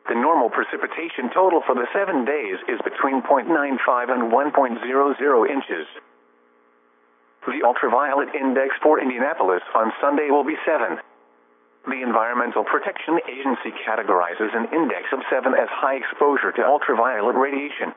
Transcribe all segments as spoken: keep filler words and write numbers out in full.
The normal precipitation total for the seven days is between zero point nine five and one point zero zero inches. The ultraviolet index for Indianapolis on Sunday will be seven. The Environmental Protection Agency categorizes an index of seven as high exposure to ultraviolet radiation.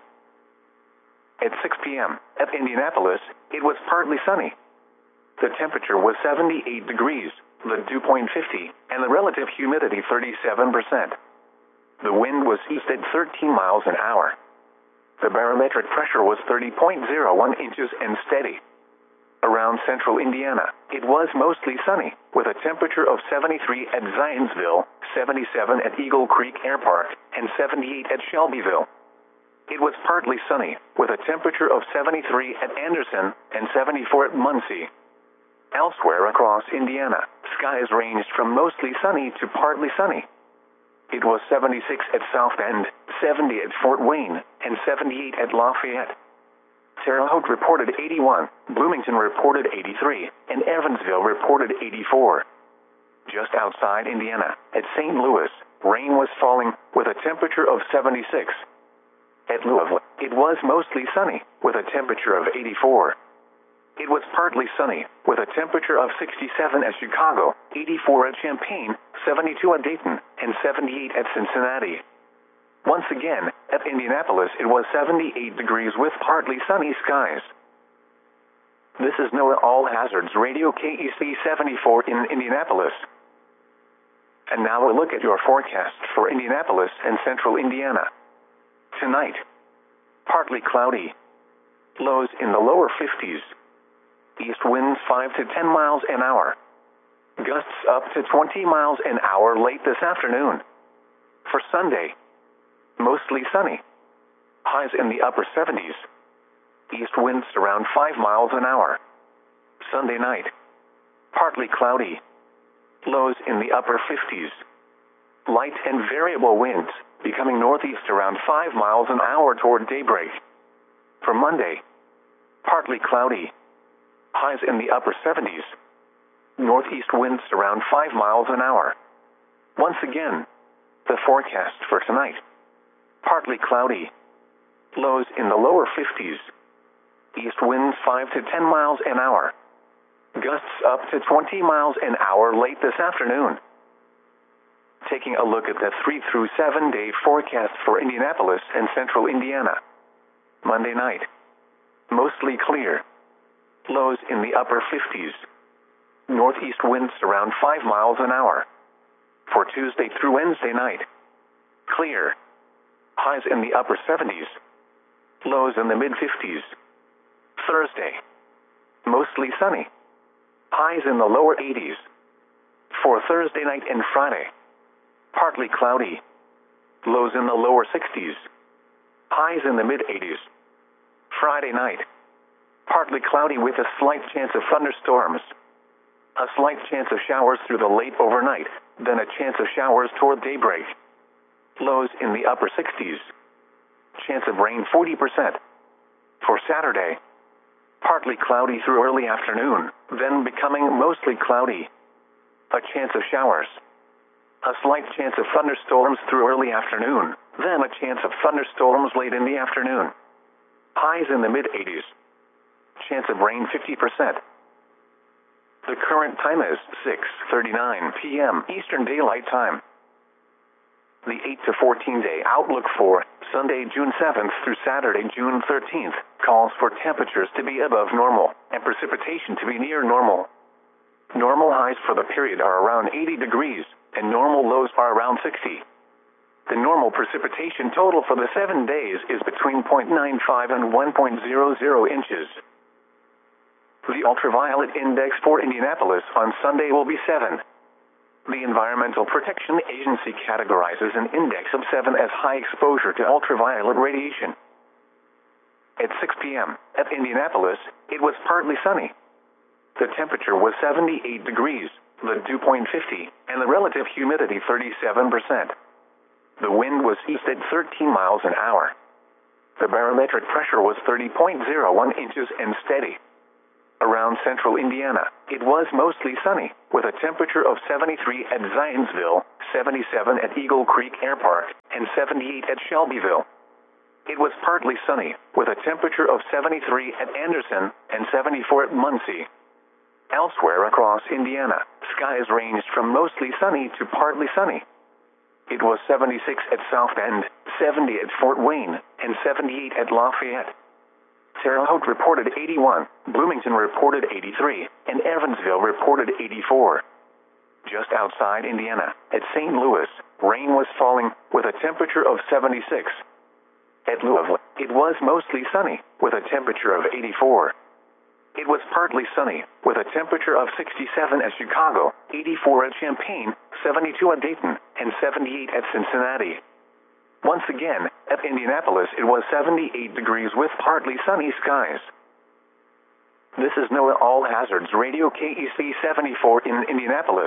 At six p m at Indianapolis, it was partly sunny. The temperature was seventy-eight degrees, the dew point fifty, and the relative humidity thirty-seven percent. The wind was east at thirteen miles an hour. The barometric pressure was thirty point zero one inches and steady. Around central Indiana, it was mostly sunny, with a temperature of seventy-three at Zionsville, seventy-seven at Eagle Creek Air Park, and seventy-eight at Shelbyville. It was partly sunny, with a temperature of seventy-three at Anderson and seventy-four at Muncie. Elsewhere across Indiana, skies ranged from mostly sunny to partly sunny. It was seventy-six at South Bend, seventy at Fort Wayne, and seventy-eight at Lafayette. Terre Haute reported eighty-one, Bloomington reported eighty-three, and Evansville reported eighty-four. Just outside Indiana, at Saint Louis, rain was falling, with a temperature of seventy-six. At Louisville, it was mostly sunny, with a temperature of eighty-four. It was partly sunny, with a temperature of sixty-seven at Chicago, eighty-four at Champaign, seventy-two at Dayton, and seventy-eight at Cincinnati. Once again, at Indianapolis it was seventy-eight degrees with partly sunny skies. This is NOAA All Hazards Radio K E C seventy-four in Indianapolis. And now a look at your forecast for Indianapolis and central Indiana. Tonight, partly cloudy. Lows in the lower fifties. East winds five to ten miles an hour. Gusts up to twenty miles an hour late this afternoon. For Sunday, mostly sunny. Highs in the upper seventies. East winds around five miles an hour. Sunday night, partly cloudy. Lows in the upper fifties. Light and variable winds, becoming northeast around five miles an hour toward daybreak. For Monday, partly cloudy. Highs in the upper seventies. Northeast winds around five miles an hour. Once again, the forecast for tonight. Partly cloudy. Lows in the lower fifties. East winds five to ten miles an hour. Gusts up to twenty miles an hour late this afternoon. Taking a look at the three through seven day forecast for Indianapolis and central Indiana. Monday night, mostly clear. Lows in the upper fifties. Northeast winds around five miles an hour. For Tuesday through Wednesday night, clear. Highs in the upper seventies. Lows in the mid fifties. Thursday, mostly sunny. Highs in the lower eighties. For Thursday night and Friday, partly cloudy. Lows in the lower sixties. Highs in the mid eighties. Friday night, partly cloudy with a slight chance of thunderstorms. A slight chance of showers through the late overnight, then a chance of showers toward daybreak. Lows in the upper sixties. Chance of rain forty percent. For Saturday, partly cloudy through early afternoon, then becoming mostly cloudy. A chance of showers. A slight chance of thunderstorms through early afternoon, then a chance of thunderstorms late in the afternoon. Highs in the mid eighties. Chance of rain fifty percent. The current time is six thirty-nine p m Eastern Daylight Time. The eight to fourteen day outlook for Sunday, June seventh through Saturday, June thirteenth, calls for temperatures to be above normal and precipitation to be near normal. Normal highs for the period are around eighty degrees, and normal lows are around sixty. The normal precipitation total for the seven days is between zero point nine five and one point zero zero inches. The ultraviolet index for Indianapolis on Sunday will be seven. The Environmental Protection Agency categorizes an index of seven as high exposure to ultraviolet radiation. At six p m at Indianapolis, it was partly sunny. The temperature was seventy-eight degrees, the dew point fifty, and the relative humidity thirty-seven percent. The wind was east at thirteen miles an hour. The barometric pressure was thirty point zero one inches and steady. Around central Indiana, it was mostly sunny, with a temperature of seventy-three at Zionsville, seventy-seven at Eagle Creek Air Park, and seventy-eight at Shelbyville. It was partly sunny, with a temperature of seventy-three at Anderson and seventy-four at Muncie. Elsewhere across Indiana, skies ranged from mostly sunny to partly sunny. It was seventy-six at South Bend, seventy at Fort Wayne, and seventy-eight at Lafayette. Terre Haute reported eighty-one, Bloomington reported eighty-three, and Evansville reported eighty-four. Just outside Indiana, at Saint Louis, rain was falling, with a temperature of seventy-six. At Louisville, it was mostly sunny, with a temperature of eighty-four. It was partly sunny, with a temperature of sixty-seven at Chicago, eighty-four at Champaign, seventy-two at Dayton, and seventy-eight at Cincinnati. Once again, at Indianapolis it was seventy-eight degrees with partly sunny skies. This is NOAA All Hazards Radio K E C seventy-four in Indianapolis.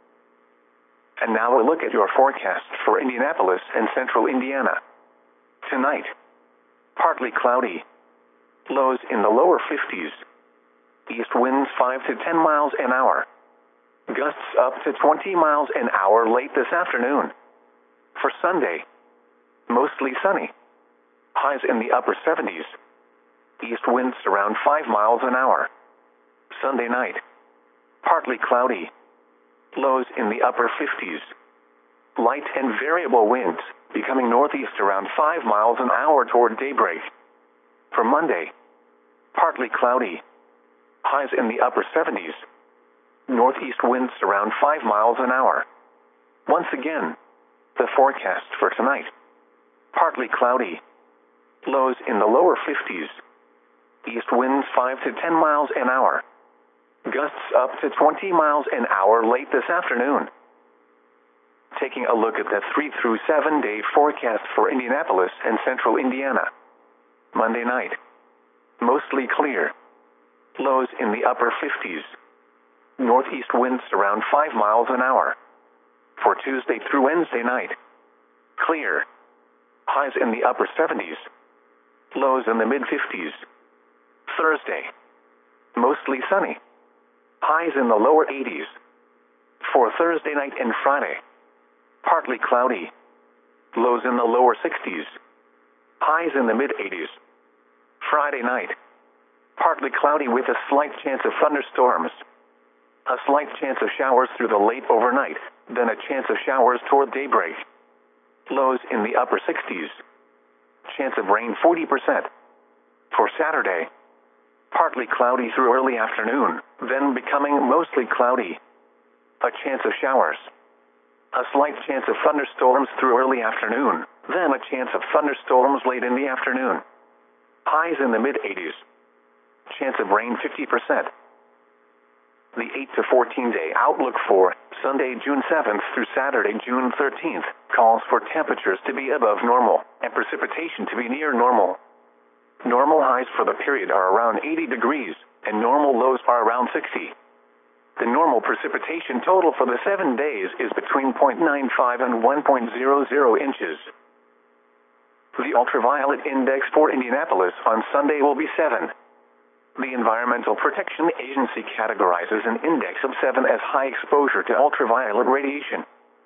And now a look at your forecast for Indianapolis and central Indiana. Tonight, partly cloudy. Lows in the lower fifties. East winds five to ten miles an hour. Gusts up to twenty miles an hour late this afternoon. For Sunday, mostly sunny. Highs in the upper seventies. East winds around five miles an hour. Sunday night, partly cloudy. Lows in the upper fifties. Light and variable winds, becoming northeast around five miles an hour toward daybreak. For Monday, partly cloudy. Highs in the upper seventies. Northeast winds around five miles an hour. Once again, the forecast for tonight. Partly cloudy. Lows in the lower fifties. East winds five to ten miles an hour. Gusts up to twenty miles an hour late this afternoon. Taking a look at the three through seven day forecast for Indianapolis and central Indiana. Monday night, mostly clear. Lows in the upper fifties. Northeast winds around five miles an hour. For Tuesday through Wednesday night, clear. Highs in the upper seventies. Lows in the mid fifties. Thursday, mostly sunny. Highs in the lower eighties. For Thursday night and Friday, partly cloudy. Lows in the lower sixties. Highs in the mid eighties. Friday night, partly cloudy with a slight chance of thunderstorms. A slight chance of showers through the late overnight, then a chance of showers toward daybreak. Lows in the upper sixties. Chance of rain forty percent. For Saturday, partly cloudy through early afternoon, then becoming mostly cloudy. A chance of showers. A slight chance of thunderstorms through early afternoon, then a chance of thunderstorms late in the afternoon. Highs in the mid eighties. Chance of rain fifty percent. The eight to fourteen day outlook for Sunday, June seventh through Saturday, June thirteenth, calls for temperatures to be above normal and precipitation to be near normal. Normal highs for the period are around eighty degrees, and normal lows are around sixty. The normal precipitation total for the seven days is between zero point nine five and one point zero zero inches. The ultraviolet index for Indianapolis on Sunday will be seven. The Environmental Protection Agency categorizes an index of seven as high exposure to ultraviolet radiation.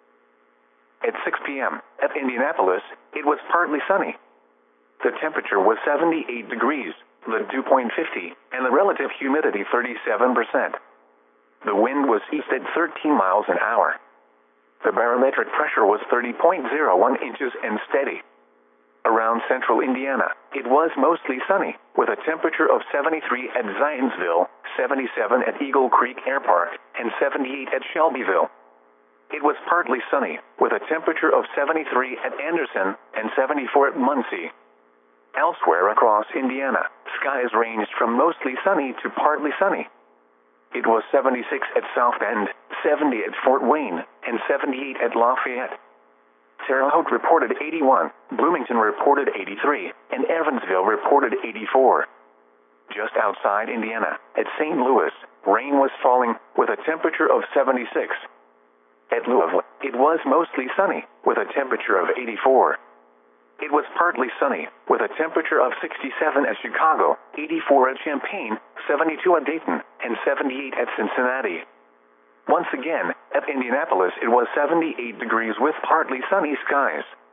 At six p m at Indianapolis, it was partly sunny. The temperature was seventy-eight degrees, the dew point fifty, and the relative humidity thirty-seven percent. The wind was east at thirteen miles an hour. The barometric pressure was thirty point zero one inches and steady. Around central Indiana, it was mostly sunny, with a temperature of seventy-three at Zionsville, seventy-seven at Eagle Creek Air Park, and seventy-eight at Shelbyville. It was partly sunny, with a temperature of seventy-three at Anderson and seventy-four at Muncie. Elsewhere across Indiana, skies ranged from mostly sunny to partly sunny. It was seventy-six at South Bend, seventy at Fort Wayne, and seventy-eight at Lafayette. Terre Haute reported eighty-one, Bloomington reported eighty-three, and Evansville reported eighty-four. Just outside Indiana, at Saint Louis, rain was falling, with a temperature of seventy-six. At Louisville, it was mostly sunny, with a temperature of eighty-four. It was partly sunny, with a temperature of sixty-seven at Chicago, eighty-four at Champaign, seventy-two at Dayton, and seventy-eight at Cincinnati. Once again, at Indianapolis it was seventy-eight degrees with partly sunny skies.